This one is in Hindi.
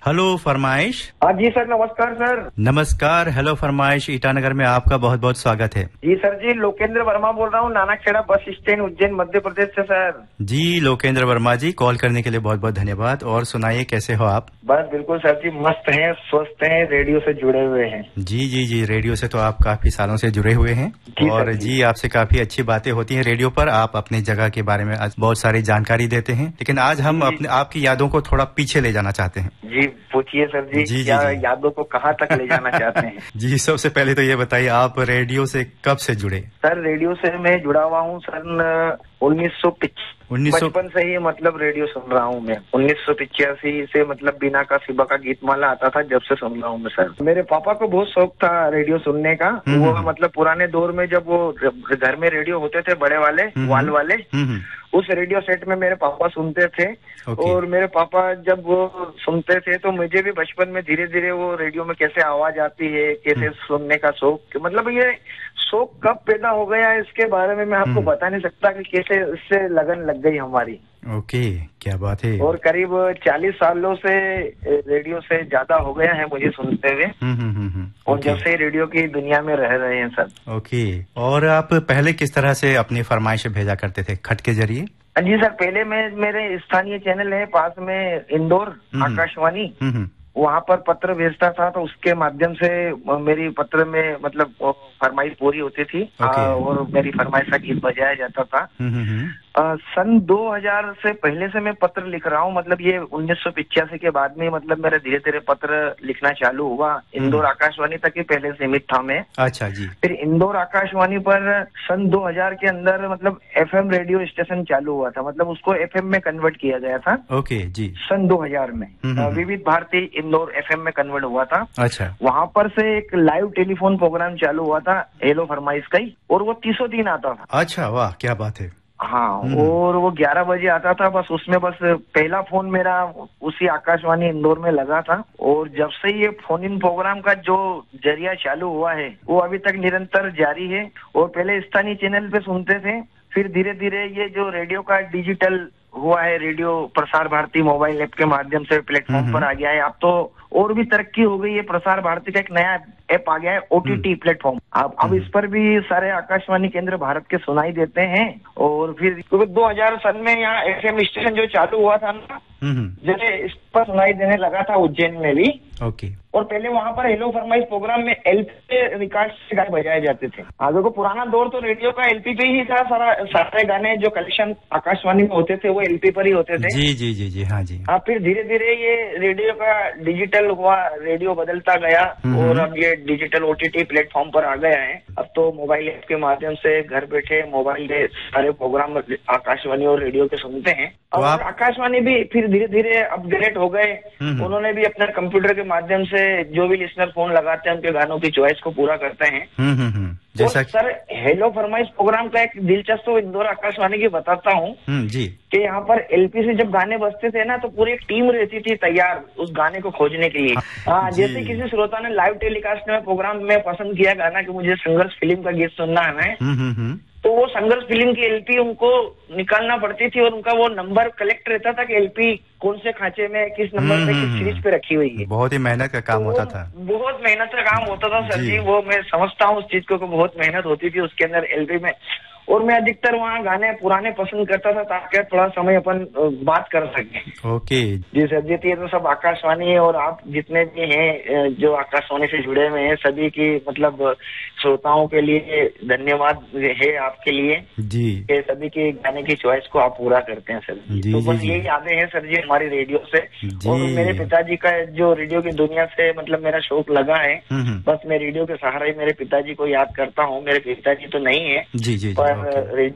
हेलो फरमाइश। हाँ जी सर, नमस्कार सर। नमस्कार, हेलो फरमाइश ईटानगर में आपका बहुत बहुत स्वागत है। जी सर जी, लोकेंद्र वर्मा बोल रहा हूँ, नानाखेड़ा बस स्टैंड, उज्जैन, मध्य प्रदेश से सर। जी लोकेंद्र वर्मा जी, कॉल करने के लिए बहुत बहुत धन्यवाद। और सुनाइए, कैसे हो आप? बस बिल्कुल सर जी, मस्त हैं, स्वस्थ हैं, रेडियो से जुड़े हुए हैं। जी जी जी, रेडियो से तो आप काफी सालों से जुड़े हुए हैं। और जी आपसे काफी अच्छी बातें होती हैं रेडियो पर। आप अपने जगह के बारे में बहुत सारी जानकारी देते हैं, लेकिन आज हम अपने आपकी यादों को थोड़ा पीछे ले जाना चाहते हैं। जी पूछिए सर जी, जी क्या जी यादों को कहाँ तक ले जाना चाहते हैं? जी सबसे पहले तो ये बताइए, आप रेडियो से कब से जुड़े? सर रेडियो से मैं जुड़ा हुआ हूँ सन 1985। बचपन से ही मतलब रेडियो सुन रहा हूँ मैं। 1985 से मतलब बिना का सिबा का गीतमाला आता था, जब से सुन रहा हूँ मैं सर। मेरे पापा को बहुत शौक था रेडियो सुनने का। वो मतलब पुराने दौर में जब वो घर में रेडियो होते थे बड़े वाले, वॉल वाले, उस रेडियो सेट में मेरे पापा सुनते थे। और मेरे पापा जब वो सुनते थे तो मुझे भी बचपन में धीरे धीरे वो रेडियो में कैसे आवाज आती है, कैसे सुनने का शौक, मतलब ये शौक कब पैदा हो गया इसके बारे में मैं आपको बता नहीं सकता कि कैसे इससे लगन लग गई हमारी। ओके, क्या बात है। और करीब 40 सालों से रेडियो से ज्यादा हो गया है मुझे सुनते हुए। और जब से रेडियो की दुनिया में रह रहे हैं सर। ओके, और आप पहले किस तरह से अपनी फरमाइश भेजा करते थे? खत के जरिए? जी सर, पहले मैं मेरे स्थानीय चैनल है पास में इंदौर, आकाशवाणी, वहाँ पर पत्र भेजता था, तो उसके माध्यम से मेरी पत्र में मतलब फरमाइश पूरी होती थी। और मेरी फरमाइश का गीत बजाया जाता था। सन 2000 से पहले से मैं पत्र लिख रहा हूँ, मतलब ये 1985 के बाद में मतलब मेरा धीरे धीरे पत्र लिखना चालू हुआ। इंदौर आकाशवाणी तक ही पहले सीमित था मैं। अच्छा जी। फिर इंदौर आकाशवाणी पर सन 2000 के अंदर मतलब एफएम रेडियो स्टेशन चालू हुआ था, मतलब उसको एफएम में कन्वर्ट किया गया था। ओके जी। सन 2000 में विविध भारती इंदौर एफएम में कन्वर्ट हुआ था। अच्छा। वहाँ पर से एक लाइव टेलीफोन प्रोग्राम चालू हुआ था, हेलो फरमाइश का ही, और वो 30 दिन आता था। अच्छा, वाह क्या बात है। हाँ, और वो 11 बजे आता था। बस उसमें बस पहला फोन मेरा उसी आकाशवाणी इंदौर में लगा था। और जब से ये फोन इन प्रोग्राम का जो जरिया चालू हुआ है वो अभी तक निरंतर जारी है। और पहले स्थानीय चैनल पे सुनते थे, फिर धीरे धीरे ये जो रेडियो का डिजिटल हुआ है, radio Prasar Bharati mobile app के माध्यम से प्लेटफॉर्म पर आ गया है। अब तो और भी तरक्की हो गई है, प्रसार भारती का एक नया ऐप आ गया है, ओटीटी प्लेटफॉर्म। अब इस पर भी सारे आकाशवाणी केंद्र भारत के सुनाई देते हैं। और फिर 2000 सन में यहाँ एफएम स्टेशन जो चालू हुआ था ना, जैसे इस पर सुनाई देने लगा था उज्जैन में भी। ओके। और पहले वहाँ पर हेलो फरमाइश प्रोग्राम में एलपी रिकॉर्ड से गाने बजाए जाते थे। आगे को पुराना दौर तो रेडियो का एलपी पे ही था। सारे गाने जो कलेक्शन आकाशवाणी में होते थे वो एलपी पर ही होते थे। जी जी जी जी, हाँ जी। फिर धीरे धीरे ये रेडियो का डिजिटल हुआ, रेडियो बदलता गया और अब ये डिजिटल ओटीटी प्लेटफॉर्म पर आ गया है। अब तो मोबाइल ऐप के माध्यम से घर बैठे मोबाइल से सारे प्रोग्राम आकाशवाणी और रेडियो के सुनते हैं। और आकाशवाणी भी फिर धीरे धीरे अपग्रेड हो गए। उन्होंने भी अपने कंप्यूटर के माध्यम से जो भी लिसनर फोन लगाते हैं उनके गानों की चॉइस को पूरा करते हैं। जैसा सर हेलो फरमाइश प्रोग्राम का एक दिलचस्प इंदौर आकाशवाणी की बताता हूँ जी, कि यहाँ पर एलपी से जब गाने बजते थे ना तो पूरी एक टीम रहती थी तैयार उस गाने को खोजने के लिए। हाँ, जैसे किसी श्रोता ने लाइव टेलीकास्ट में प्रोग्राम में पसंद किया गाना कि मुझे संघर्ष फिल्म का गीत सुनना है, तो वो संघर्ष फिल्म की एलपी उनको निकालना पड़ती थी और उनका वो नंबर कलेक्ट रहता था कि एलपी कौन से खांचे में किस नंबर पे किस सीरीज पे रखी हुई है। बहुत ही मेहनत का काम होता था। बहुत मेहनत का काम होता था सर जी। वो मैं समझता हूँ उस चीज को, बहुत मेहनत होती थी उसके अंदर एलपी में। और मैं अधिकतर वहाँ गाने पुराने पसंद करता था ताकि थोड़ा समय अपन बात कर सकें। ओके जी सर जी, ये तो सब आकाशवाणी है और आप जितने भी हैं जो आकाशवाणी से जुड़े हुए हैं सभी की मतलब श्रोताओं के लिए धन्यवाद है आपके लिए जी, कि सभी की गाने की चॉइस को आप पूरा करते हैं सर जी। तो बस यही यादें हैं सर जी हमारी रेडियो से। और मेरे पिताजी का जो रेडियो की दुनिया से मतलब मेरा शौक लगा है, बस मैं रेडियो के सहारे मेरे पिताजी को याद करता हूँ। मेरे पिताजी तो नहीं है जी जी, पर